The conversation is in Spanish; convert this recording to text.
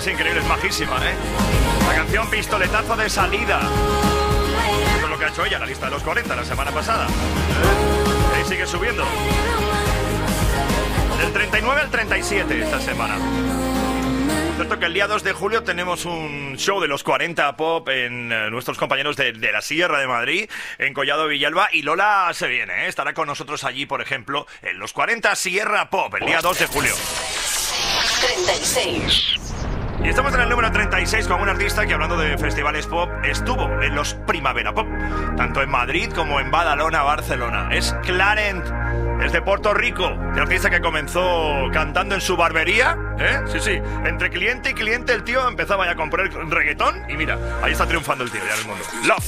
es increíble, es majísima, ¿eh? La canción Pistoletazo de Salida. Eso es lo que ha hecho ella, la lista de los 40 la semana pasada. Ahí sigue subiendo. Del 39 al 37 esta semana. Cierto que el día 2 de julio tenemos un show de los 40 Pop en nuestros compañeros de la Sierra de Madrid, en Collado Villalba, y Lola se viene, ¿eh? Estará con nosotros allí, por ejemplo, en los 40 Sierra Pop, el día 2 de julio. 36. Y estamos en el número 36 con un artista que, hablando de festivales pop, estuvo en los Primavera Pop, tanto en Madrid como en Badalona, Barcelona. Es Clarent, es de Puerto Rico, el artista que comenzó cantando en su barbería, ¿eh? Sí, entre cliente y cliente el tío empezaba ya a comprar reggaetón y mira, ahí está triunfando el tío ya en el mundo. Love.